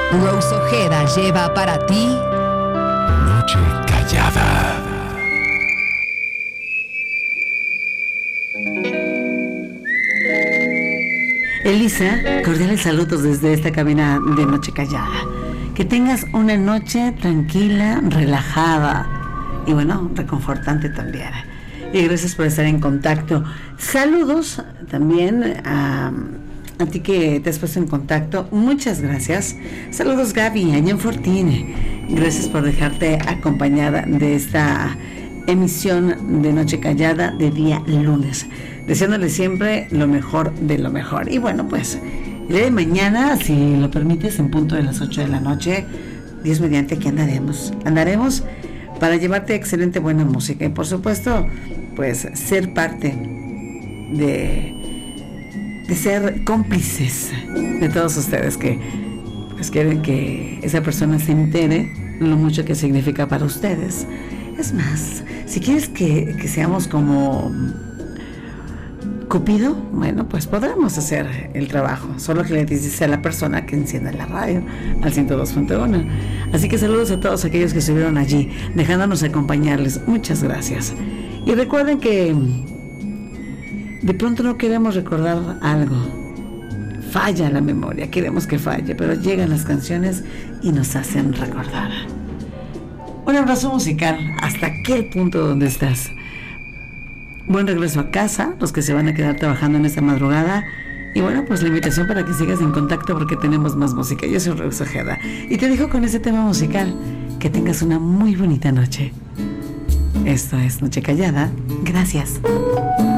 Rose Ojeda lleva para ti Noche Callada. Elisa, cordiales saludos desde esta cabina de Noche Callada. Que tengas una noche tranquila, relajada y bueno, reconfortante también. Y gracias por estar en contacto. Saludos también a ti que te has puesto en contacto. Muchas gracias. Saludos Gaby, allá en Fortín. Gracias por dejarte acompañada de esta emisión de Noche Callada de día lunes. Deseándole siempre lo mejor de lo mejor. Y bueno, pues el día de mañana, si lo permites, en punto de las 8 de la noche, Dios mediante, aquí andaremos para llevarte excelente buena música y por supuesto pues ser parte de ser cómplices de todos ustedes que pues quieren que esa persona se entere lo mucho que significa para ustedes. Es más, si quieres que seamos como Cupido, bueno, pues podremos hacer el trabajo, solo que le dices a la persona que encienda la radio al 102.1. Así que saludos a todos aquellos que estuvieron allí, dejándonos acompañarles. Muchas gracias. Y recuerden que de pronto no queremos recordar algo. Falla la memoria, queremos que falle, pero llegan las canciones y nos hacen recordar. Un abrazo musical hasta aquel punto donde estás. Buen regreso a casa, los que se van a quedar trabajando en esta madrugada. Y bueno, pues la invitación para que sigas en contacto porque tenemos más música. Yo soy Rose Ojeda y te dejo con ese tema musical. Que tengas una muy bonita noche. Esto es Noche Callada. Gracias.